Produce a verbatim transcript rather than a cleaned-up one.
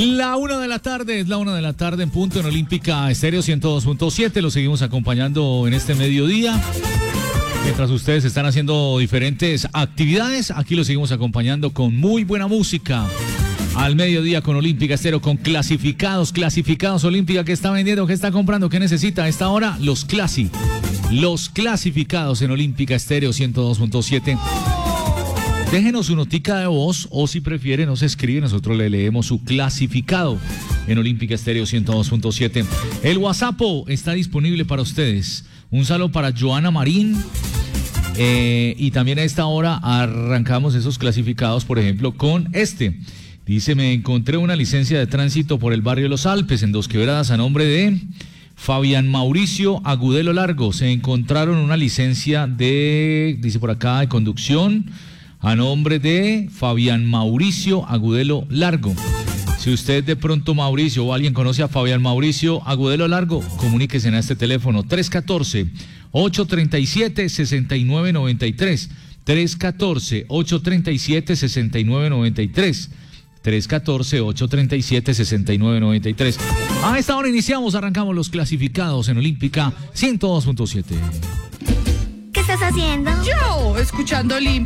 La una de la tarde, es la una de la tarde en punto en Olímpica Estéreo ciento dos punto siete. Lo seguimos acompañando en este mediodía. Mientras ustedes están haciendo diferentes actividades, aquí lo seguimos acompañando con muy buena música. Al mediodía con Olímpica Estéreo, con clasificados, clasificados Olímpica. ¿Qué está vendiendo? ¿Qué está comprando? ¿Qué necesita a esta hora? Los clasi, los clasificados en Olímpica Estéreo ciento dos punto siete. Déjenos su notica de voz o si prefiere nos escribe, nosotros le leemos su clasificado en Olímpica Estéreo ciento dos punto siete. El WhatsApp está disponible para ustedes. Un saludo para Joana Marín. Eh, y también a esta hora arrancamos esos clasificados, por ejemplo, con este. Dice, me encontré una licencia de tránsito por el barrio de Los Alpes, en Dos Quebradas, a nombre de Fabián Mauricio Agudelo Largo. Se encontraron una licencia de, dice por acá, de conducción, a nombre de Fabián Mauricio Agudelo Largo. Si usted de pronto, Mauricio, o alguien conoce a Fabián Mauricio Agudelo Largo, comuníquese a este teléfono tres uno cuatro, ocho tres siete, seis nueve nueve tres. tres uno cuatro, ocho tres siete, seis nueve nueve tres. tres uno cuatro, ocho tres siete, seis nueve nueve tres. A esta hora iniciamos, arrancamos los clasificados en Olímpica ciento dos punto siete. ¿Qué estás haciendo? Yo, escuchando Olímpica.